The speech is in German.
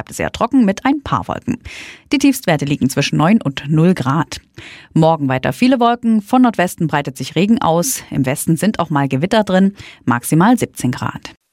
bleibt es eher trocken mit ein paar Wolken. Die Tiefstwerte liegen zwischen 9 und 0 Grad. Morgen weiter viele Wolken, von Nordwesten breitet sich Regen aus, im Westen sind auch mal Gewitter drin, maximal 17 Grad.